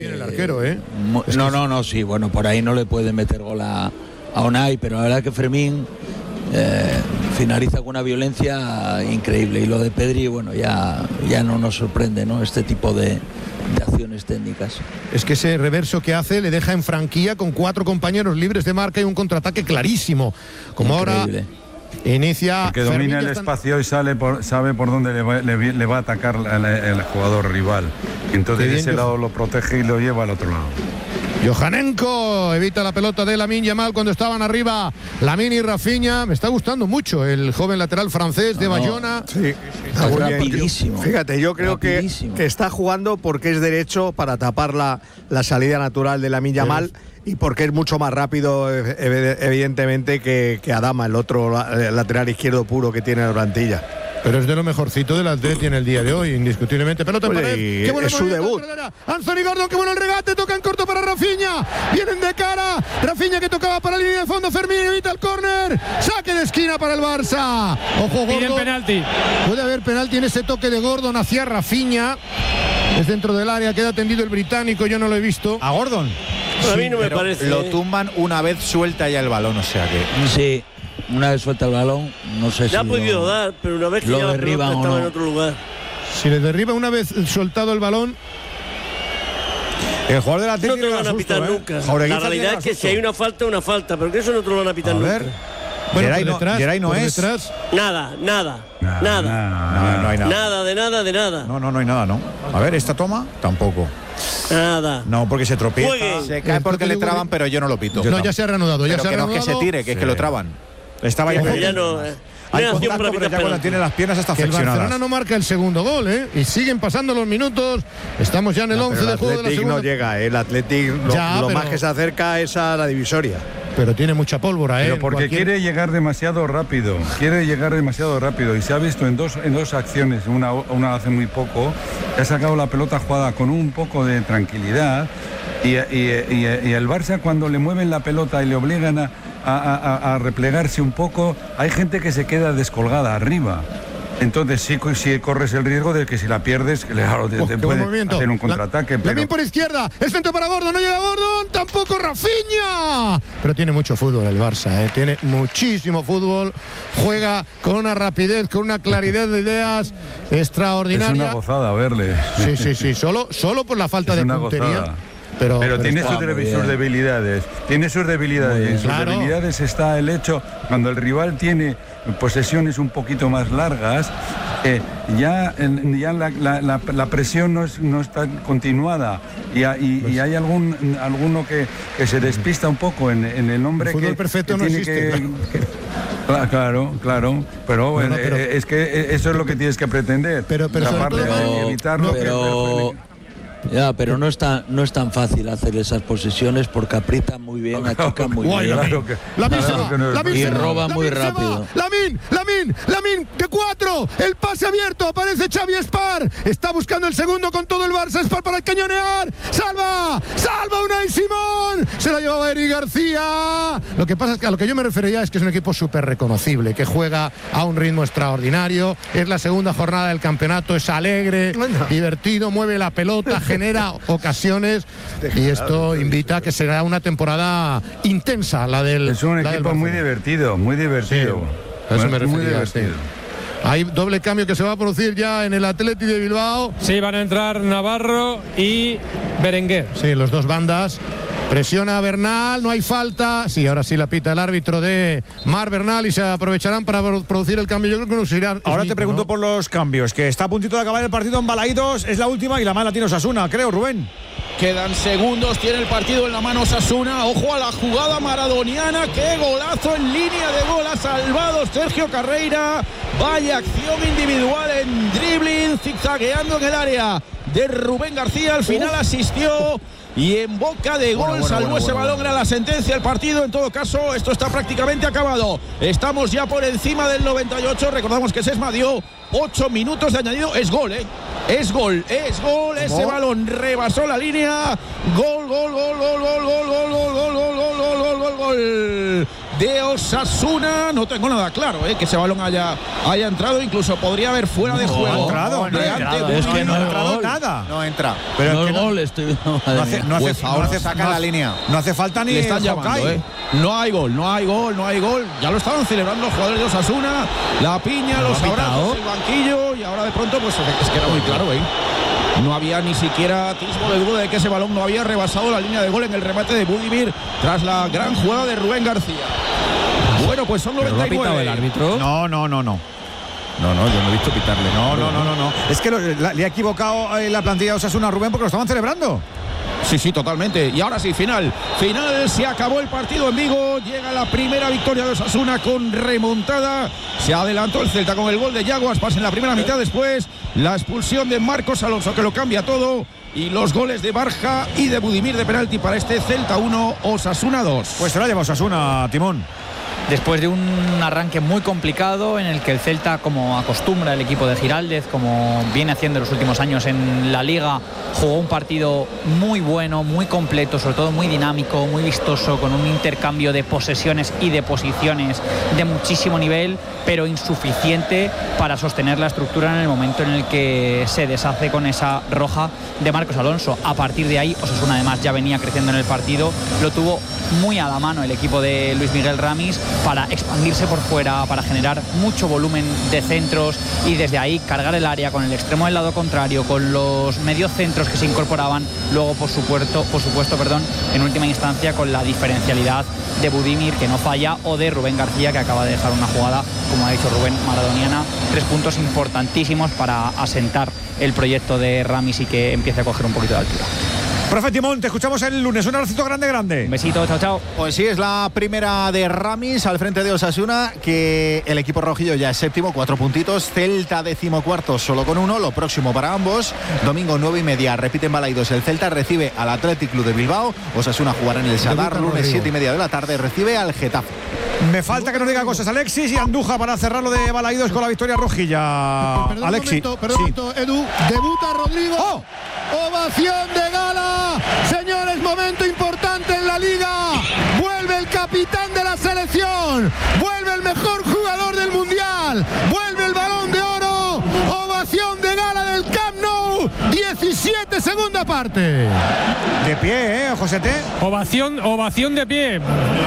Tiene el arquero, No, sí, bueno, por ahí no le puede meter gol a Unai, pero la verdad que Fermín finaliza con una violencia increíble. Y lo de Pedri, bueno, ya no nos sorprende, ¿no? Este tipo de acciones técnicas. Es que ese reverso que hace le deja en franquía con 4 compañeros libres de marca y un contraataque clarísimo. Como increíble. Ahora inicia. Que domina el espacio y sabe por dónde le va a atacar el jugador rival. Entonces ese lado lo protege y lo lleva al otro lado. Johanenko evita la pelota de Lamine Yamal cuando estaban arriba Lamine y Rafinha. Me está gustando mucho el joven lateral francés de Bayona. Sí, está rapidísimo. Fíjate, yo creo que está jugando porque es derecho para tapar la salida natural de Lamine Yamal y porque es mucho más rápido, evidentemente, que Adama, el otro lateral izquierdo puro que tiene la plantilla. Pero es de lo mejorcito del Atleti en el día de hoy, indiscutiblemente. Pelota en pared. Qué bueno es su debut. Anthony Gordon, qué bueno el regate, toca en corto para Rafinha. Vienen de cara. Rafinha que tocaba para la línea de fondo. Fermín evita el córner. Saque de esquina para el Barça. Ojo, Gordon. Piden penalti. Puede haber penalti en ese toque de Gordon hacia Rafinha. Es dentro del área, queda tendido el británico, yo no lo he visto. ¿A Gordon? A mí no me parece. Lo tumban una vez suelta ya el balón, o sea que... Sí, una vez suelta el balón, no sé si... Ya ha podido dar, pero una vez que ya la pelota estaba en otro lugar. Si le derriba una vez soltado el balón... El jugador de la no te lo van a pitar nunca. La realidad es que si hay una falta, pero que eso no te lo van a pitar nunca. Bueno, Geray no es. Nada. No hay nada. Nada, de nada. No hay nada, ¿no? A ver, esta toma, tampoco. Nada. No, porque se tropieza. Juegue. Se cae porque le traban, pero yo no lo pito. No, ya se ha reanudado. Pero que no es que se tire, que es que lo traban. Estaba ya... ya no... Hay contacto, pero ya cuando tiene las piernas hasta flexionadas. El Barcelona no marca el segundo gol, y siguen pasando los minutos. Estamos ya en el 11 de juego de la segunda. No llega, el Athletic lo más que se acerca es a la divisoria. Pero tiene mucha pólvora, Pero porque quiere llegar demasiado rápido. Y se ha visto en dos acciones, una hace muy poco, que ha sacado la pelota jugada con un poco de tranquilidad. Y el Barça, cuando le mueven la pelota y le obligan a replegarse un poco, hay gente que se queda descolgada arriba. Entonces sí corres el riesgo de que si la pierdes, claro, te puede hacer un contraataque. Lamine por izquierda, el centro para Gordon, no llega Gordon, tampoco Rafinha. Pero tiene mucho fútbol el Barça, tiene muchísimo fútbol, juega con una rapidez, con una claridad de ideas extraordinaria. Es una gozada verle. Sí, solo por la falta de puntería. Pero tiene sus debilidades. Y en sus debilidades está el hecho, cuando el rival tiene posesiones un poquito más largas, ya la presión no está continuada y hay alguno que se despista un poco en el hombre. El fútbol perfecto no existe. Claro, pero es que eso es lo que tienes que pretender. Pero evitarlo. Pero no es tan fácil hacer esas posesiones porque aprietan muy bien, achican muy bien. Y roban muy rápido. Lamine, de 4, el pase abierto, aparece Xavi Espar, está buscando el segundo con todo el Barça, Espar para cañonear, salva Unai Simón, se la llevaba Eric García. Lo que pasa es que a lo que yo me refería es que es un equipo súper reconocible, que juega a un ritmo extraordinario, es la segunda jornada del campeonato, es alegre, divertido, mueve la pelota, genera ocasiones y esto invita a que será una temporada intensa la del... Es un equipo muy divertido. Sí, a eso me refería, Hay doble cambio que se va a producir ya en el Athletic de Bilbao. Sí, van a entrar Navarro y Berenguer. Sí, los dos bandas. Presiona a Bernal, no hay falta. Sí, ahora sí la pita el árbitro de Mar Bernal y se aprovecharán para producir el cambio. Yo creo que nos irán. Ahora te pregunto por los cambios, que está a puntito de acabar el partido en Balaídos. Es la última y la mala tiene Osasuna, creo, Rubén. Quedan segundos, tiene el partido en la mano Osasuna. Ojo a la jugada maradoniana. ¡Qué golazo en línea de gol! Ha salvado Sergio Carreira. Vaya acción individual en dribbling, zigzagueando en el área de Rubén García. Al final asistió y en boca de gol salvó ese balón. Era la sentencia del partido. En todo caso, esto está prácticamente acabado. Estamos ya por encima del 98. Recordamos que Sesma dio 8 minutos de añadido. Es gol, Es gol. Ese balón rebasó la línea. Gol. de Osasuna. No tengo nada claro, que ese balón haya entrado, incluso podría haber fuera de juego. No ha entrado, es que no ha entrado nada. No entra. Pero no es gol, estoy viendo. No hace saca la línea. No hace falta ni le están llamando, No hay gol. Ya lo estaban celebrando los jugadores de Osasuna. La piña, los abrazos, el banquillo, y ahora de pronto pues es que era muy claro, No había ni siquiera atisbo de duda de que ese balón no había rebasado la línea de gol en el remate de Budimir tras la gran jugada de Rubén García. Bueno, pues son 99. ¿Pero lo ha pitado el árbitro? No, yo no he visto pitarle. No. Es que le ha equivocado la plantilla de Osasuna a Rubén porque lo estaban celebrando. Sí, totalmente. Y ahora sí, final, se acabó el partido en Vigo, llega la primera victoria de Osasuna con remontada, se adelantó el Celta con el gol de Yaguas, pasa en la primera mitad, después la expulsión de Marcos Alonso que lo cambia todo, y los goles de Barja y de Budimir de penalti para este Celta 1, Osasuna 2. Pues se la lleva Osasuna, Timón. Después de un arranque muy complicado en el que el Celta, como acostumbra el equipo de Giraldez, como viene haciendo en los últimos años en la Liga, jugó un partido muy bueno, muy completo, sobre todo muy dinámico, muy vistoso, con un intercambio de posesiones y de posiciones de muchísimo nivel, pero insuficiente para sostener la estructura en el momento en el que se deshace con esa roja de Marcos Alonso. A partir de ahí, Osasuna además ya venía creciendo en el partido, lo tuvo muy a la mano el equipo de Luis Miguel Ramis para expandirse por fuera, para generar mucho volumen de centros y desde ahí cargar el área con el extremo del lado contrario, con los mediocentros que se incorporaban, luego por supuesto, en última instancia con la diferencialidad de Budimir, que no falla, o de Rubén García, que acaba de dejar una jugada, como ha dicho Rubén, maradoniana. 3 puntos importantísimos para asentar el proyecto de Ramis y que empiece a coger un poquito de altura. Profe Timón, te escuchamos el lunes. Un abracito grande. Un besito, chao. Pues sí, es la primera de Ramis al frente de Osasuna, que el equipo rojillo ya es séptimo, 4 puntitos. Celta 14º, solo con 1. Lo próximo para ambos. Domingo 9:30, repite en Balaidos. El Celta recibe al Athletic Club de Bilbao. Osasuna jugará en el Sadar. Lunes 7:30 de la tarde, recibe al Getafe. Me falta que nos diga cosas Alexis y Andújar para cerrar lo de Balaidos con la victoria rojilla. Alexis. Perdón, Edu. Debuta Rodrigo. ¡Oh! Ovación de gala. Señores, momento importante en la Liga. Vuelve el capitán de la selección. Vuelve el mejor jugador del Mundial. Vuelve el Balón de Oro. Ovación de gala del Camp Nou. 17, segunda parte. De pie, Josete. Ovación de pie.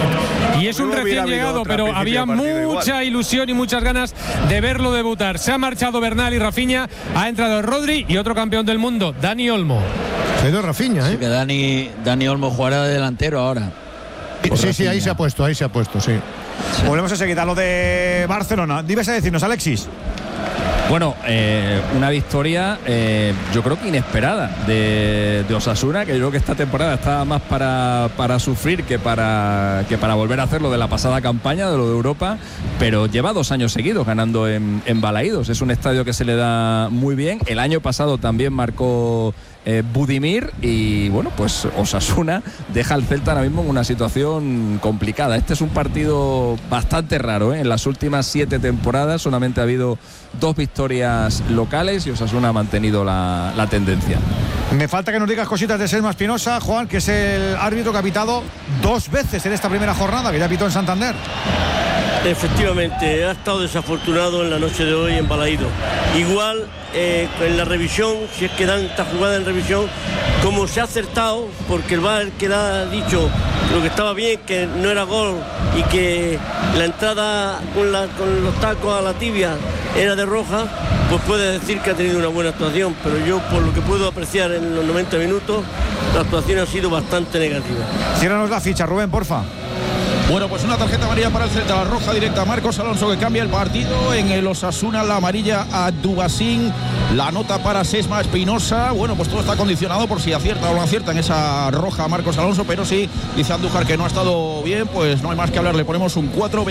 Y es un recién llegado, pero había mucha ilusión y muchas ganas de verlo debutar. Se ha marchado Bernal y Rafinha, ha entrado Rodri y otro campeón del mundo, Dani Olmo. Se ha ido Rafinha, Sí, que Dani Olmo jugará de delantero ahora. Sí, ahí se ha puesto, sí. Volvemos a seguir a lo de Barcelona. Dibes a decirnos, Alexis. Bueno, una victoria yo creo que inesperada de Osasuna, que yo creo que esta temporada está más para sufrir que para volver a hacerlo de la pasada campaña, de lo de Europa, pero lleva 2 años seguidos ganando en Balaidos. Es un estadio que se le da muy bien. El año pasado también marcó Budimir y bueno, pues Osasuna deja al Celta ahora mismo en una situación complicada. Este es un partido bastante raro, En las últimas 7 temporadas solamente ha habido 2 victorias locales y Osasuna ha mantenido la tendencia. Me falta que nos digas cositas de Selma Espinosa, Juan, que es el árbitro que ha pitado 2 veces en esta primera jornada, que ya pitó en Santander. Efectivamente, ha estado desafortunado en la noche de hoy en Balaidos. Igual en la revisión, si es que dan esta jugada en revisión, como se ha acertado, porque el VAR que le ha dicho lo que estaba bien, que no era gol y que la entrada con los tacos a la tibia era de roja, pues puede decir que ha tenido una buena actuación, pero yo por lo que puedo apreciar en los 90 minutos, la actuación ha sido bastante negativa. Ciérranos la ficha, Rubén, porfa. Bueno, pues una tarjeta amarilla para el Celta, la roja directa a Marcos Alonso, que cambia el partido. En el Osasuna, la amarilla a Dubasín, la nota para Sesma Espinosa. Bueno, pues todo está condicionado por si acierta o no acierta en esa roja a Marcos Alonso, pero sí, dice Andújar que no ha estado bien, pues no hay más que hablar. Le ponemos un 4,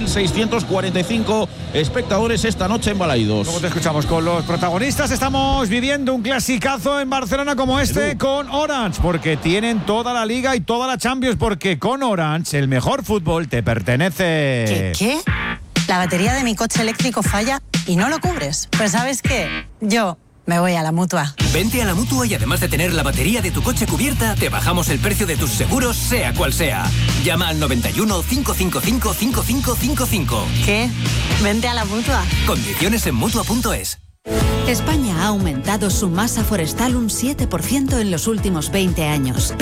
20.645 espectadores esta noche en Balaidos. Luego te escuchamos con los protagonistas. Estamos viviendo un clasicazo en Barcelona como este con Orange, porque tienen toda la Liga y toda la Champions, porque con Orange el mejor fútbol te pertenece. ¿Qué? La batería de mi coche eléctrico falla y no lo cubres. Pues ¿sabes qué? Yo Me voy a la Mutua. Vente a la Mutua y además de tener la batería de tu coche cubierta, te bajamos el precio de tus seguros, sea cual sea. Llama al 91 555 5555. ¿Qué? Vente a la Mutua. Condiciones en Mutua.es. España ha aumentado su masa forestal un 7% en los últimos 20 años.